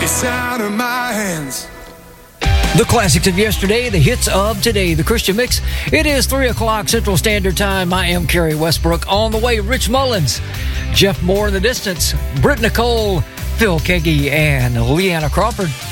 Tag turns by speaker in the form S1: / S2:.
S1: It's out of my hands.
S2: The classics of yesterday, the hits of today, the Christian Mix. It is 3 o'clock Central Standard Time. I am Kerry Westbrook. On the way, Rich Mullins, Jeff Moore in the distance, Britt Nicole, Phil Keggy, and Leanna Crawford.